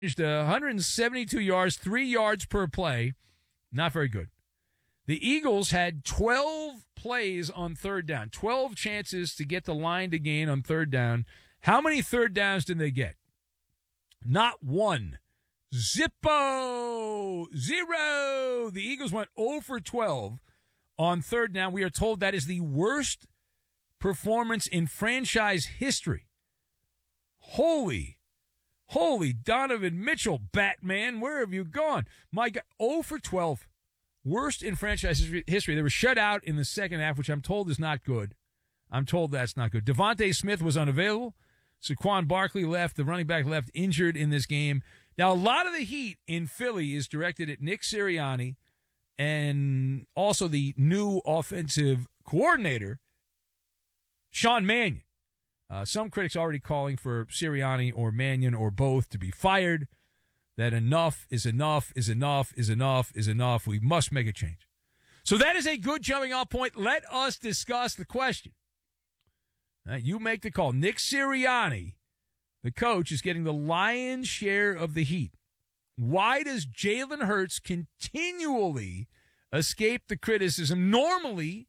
172 yards, 3 yards per play. Not very good. The Eagles had 12 plays on third down, 12 chances to get the line to gain on third down. How many third downs did they get? Not one. Zippo! 0! The Eagles went 0 for 12 on third down. We are told that is the worst performance in franchise history. Holy Donovan Mitchell, Batman, where have you gone? My God, 0 for 12. Worst in franchise history. They were shut out in the second half, which I'm told is not good. I'm told that's not good. Devontae Smith was unavailable. Saquon Barkley left. The running back left injured in this game. Now, a lot of the heat in Philly is directed at Nick Sirianni and also the new offensive coordinator, Sean Mannion. Some critics already calling for Sirianni or Mannion or both to be fired. That enough is enough is enough is enough is enough. We must make a change. So that is a good jumping off point. Let us discuss the question. You make the call. Nick Sirianni, the coach, is getting the lion's share of the heat. Why does Jalen Hurts continually escape the criticism normally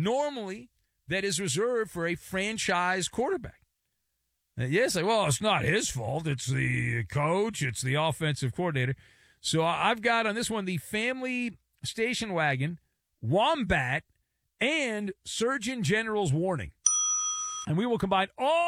that is reserved for a franchise quarterback? Yes, well, it's not his fault. It's the coach. It's the offensive coordinator. So I've got on this one the family station wagon, Wombat, and Surgeon General's warning. And we will combine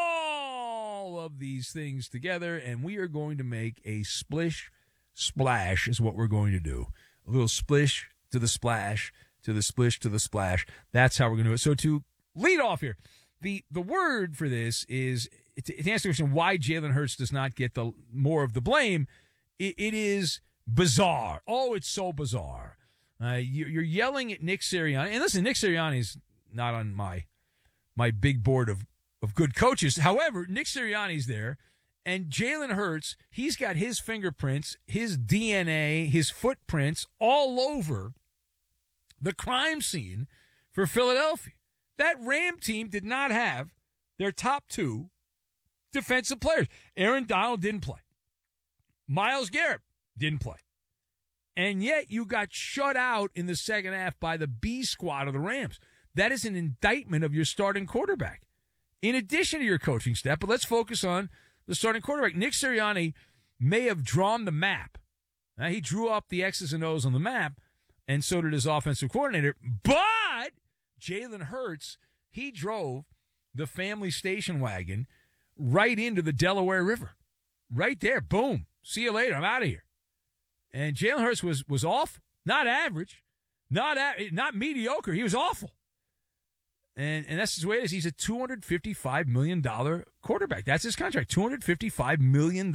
all of these things together, and we are going to make a splish splash is what we're going to do. A little splish to the splash, to the splish to the splash. That's how we're going to do it. So to lead off here, the word for this is, to answer the question why Jalen Hurts does not get the more of the blame, it is bizarre. Oh, it's so bizarre. You're yelling at Nick Sirianni. And listen, Nick Sirianni's not on my big board of good coaches. However, Nick Sirianni's there, and Jalen Hurts, he's got his fingerprints, his DNA, his footprints all over the crime scene for Philadelphia. That Ram team did not have their top two defensive players. Aaron Donald didn't play. Myles Garrett didn't play. And yet you got shut out in the second half by the B squad of the Rams. That is an indictment of your starting quarterback, in addition to your coaching staff. But let's focus on the starting quarterback. Nick Sirianni may have drawn the map. He drew up the X's and O's on the map, and so did his offensive coordinator. But Jalen Hurts, he drove the family station wagon right into the Delaware River. Right there. Boom. See you later. I'm out of here. And Jalen Hurts was awful. Not average. Not mediocre. He was awful. And that's the way it is. He's a $255 million quarterback. That's his contract, $255 million.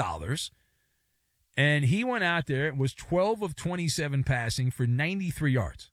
And he went out there and was 12 of 27 passing for 93 yards.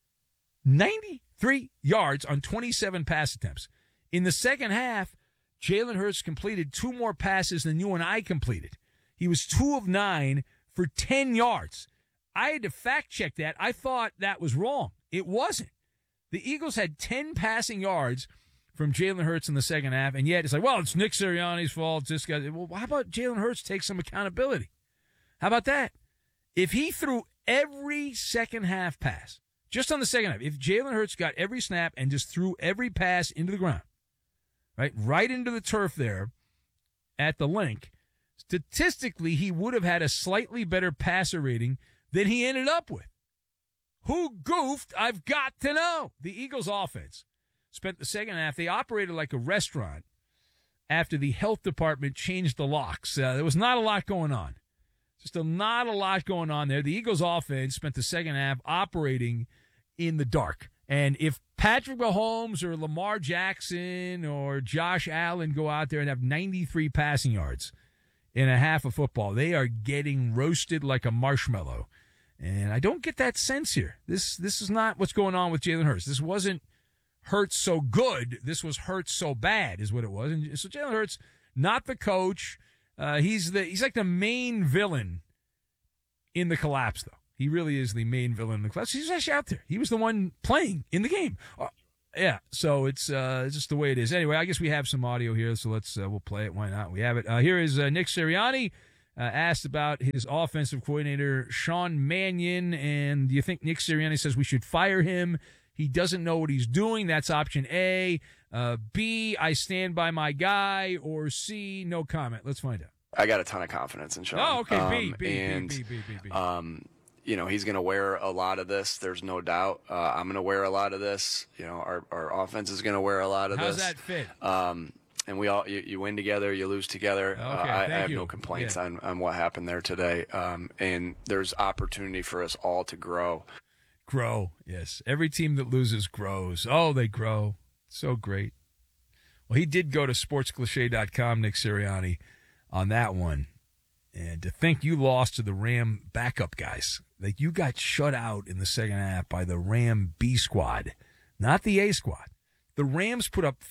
93 yards on 27 pass attempts. In the second half, Jalen Hurts completed 2 more passes than you and I completed. He was 2 of 9 for 10 yards. I had to fact check that. I thought that was wrong. It wasn't. The Eagles had 10 passing yards from Jalen Hurts in the second half, and yet it's like, well, it's Nick Sirianni's fault. It's this guy. Well, how about Jalen Hurts take some accountability? How about that? If he threw every second half pass, just on the second half, if Jalen Hurts got every snap and just threw every pass into the ground, right into the turf there at the link, statistically, he would have had a slightly better passer rating than he ended up with. Who goofed? I've got to know. The Eagles offense spent the second half. They operated like a restaurant after the health department changed the locks. There was not a lot going on. Not a lot going on there. The Eagles offense spent the second half operating in the dark. And if Patrick Mahomes or Lamar Jackson or Josh Allen go out there and have 93 passing yards in a half of football, they are getting roasted like a marshmallow. And I don't get that sense here. This is not what's going on with Jalen Hurts. This wasn't Hurts so good. This was Hurts so bad is what it was. And so Jalen Hurts, not the coach. He's like the main villain in the collapse, though. He really is the main villain in the collapse. He's actually out there. He was the one playing in the game. Yeah, so it's just the way it is. Anyway, I guess we have some audio here, so we'll play it. Why not? We have it. Here is Nick Sirianni asked about his offensive coordinator, Sean Mannion, and do you think Nick Sirianni says we should fire him? He doesn't know what he's doing. That's option A. B, I stand by my guy. Or C, no comment. Let's find out. I got a ton of confidence in Sean. Oh, okay. B. He's going to wear a lot of this. There's no doubt. I'm going to wear a lot of this. Our offense is going to wear a lot of How's this. How's that fit? And we all, you win together, you lose together. Okay, I have you. no complaints on what happened there today. And there's opportunity for us all to grow. Grow, yes. Every team that loses grows. Oh, they grow. So great. Well, he did go to sportscliche.com, Nick Sirianni, on that one. And to think you lost to the Ram backup guys. Like, you got shut out in the second half by the Ram B squad, not the A squad. The Rams put up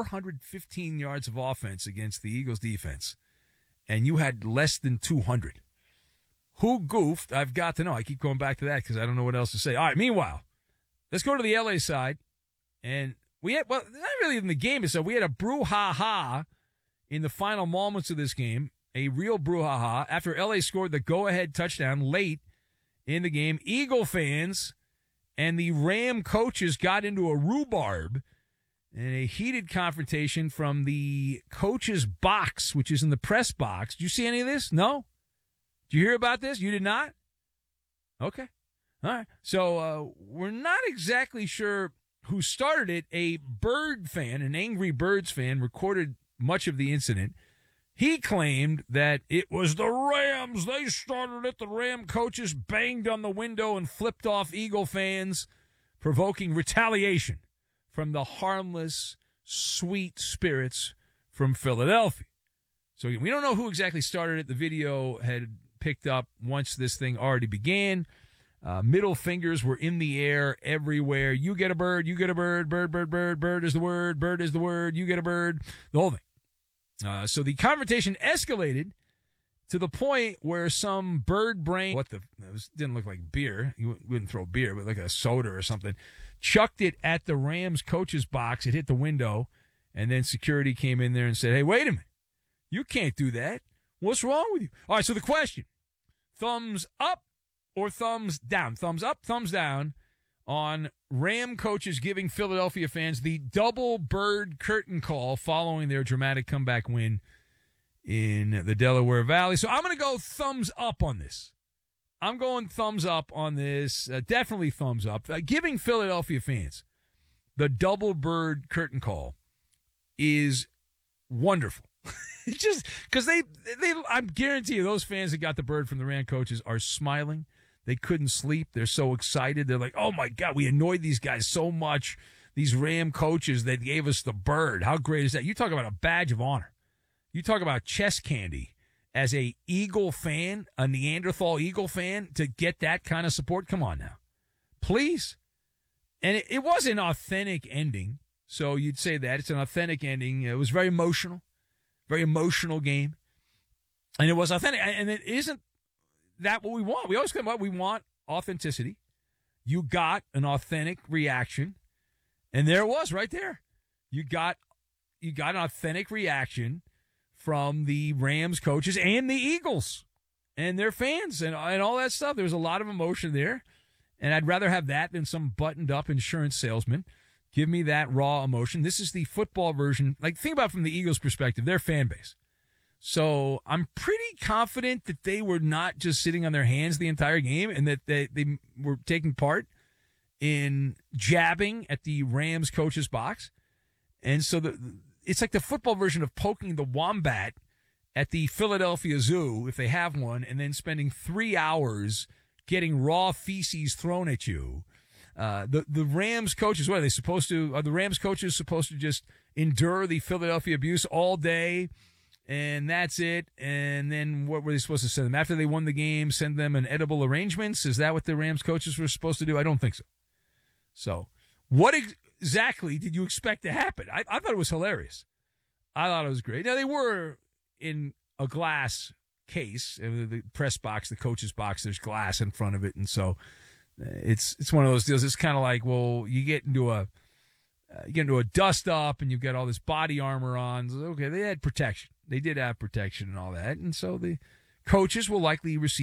415 yards of offense against the Eagles defense, and you had less than 200. Who goofed? I've got to know. I keep going back to that because I don't know what else to say. All right, meanwhile, let's go to the L.A. side. And we had, well, not really in the game itself. We had a brouhaha in the final moments of this game, a real brouhaha. After L.A. scored the go-ahead touchdown late in the game, Eagle fans and the Ram coaches got into a rhubarb and a heated confrontation from the coach's box, which is in the press box. Did you see any of this? No? Did you hear about this? You did not? Okay. All right. So we're not exactly sure who started it. A Bird fan, an Angry Birds fan, recorded much of the incident. He claimed that it was the Rams. They started it. The Ram coaches banged on the window and flipped off Eagle fans, provoking retaliation from the harmless, sweet spirits from Philadelphia. So we don't know who exactly started it. The video had picked up once this thing already began. Middle fingers were in the air everywhere. You get a bird, you get a bird, bird, bird, bird, bird is the word, you get a bird, the whole thing. So the confrontation escalated to the point where some bird brain, didn't look like beer. You wouldn't throw beer, but like a soda or something, chucked it at the Rams coach's box. It hit the window, and then security came in there and said, hey, wait a minute. You can't do that. What's wrong with you? All right, so the question, thumbs up or thumbs down? Thumbs up, thumbs down on Ram coaches giving Philadelphia fans the double bird curtain call following their dramatic comeback win in the Delaware Valley. So I'm going to go thumbs up on this. I'm going thumbs up on this. Definitely thumbs up. Giving Philadelphia fans the double bird curtain call is wonderful. Just because they, I guarantee you, those fans that got the bird from the Ram coaches are smiling. They couldn't sleep. They're so excited. They're like, oh, my God, we annoyed these guys so much, these Ram coaches that gave us the bird. How great is that? You talk about a badge of honor. You talk about chest candy as a Eagle fan, a Neanderthal Eagle fan, to get that kind of support. Come on now. Please. And it was an authentic ending. So you'd say that. It's an authentic ending. It was very emotional. Very emotional game. And it was authentic. And it isn't that what we want. We always come up, we want authenticity. You got an authentic reaction. And there it was right there. You got an authentic reaction from the Rams coaches and the Eagles and their fans and all that stuff. There was a lot of emotion there. And I'd rather have that than some buttoned up insurance salesman. Give me that raw emotion. This is the football version. Like, think about it from the Eagles' perspective, their fan base. So I'm pretty confident that they were not just sitting on their hands the entire game and that they were taking part in jabbing at the Rams coach's box. And so it's like the football version of poking the wombat at the Philadelphia Zoo, if they have one, and then spending 3 hours getting raw feces thrown at you. The Rams coaches, what are they supposed to? Are the Rams coaches supposed to just endure the Philadelphia abuse all day, and that's it? And then what were they supposed to send them after they won the game? Send them an edible arrangements? Is that what the Rams coaches were supposed to do? I don't think so. So, what exactly did you expect to happen? I thought it was hilarious. I thought it was great. Now they were in a glass case, the press box, the coach's box. There's glass in front of it, and so. It's one of those deals. It's kind of like, well, you get into a dust up and you've got all this body armor on. So, okay, they had protection. They did have protection and all that. And so the coaches will likely receive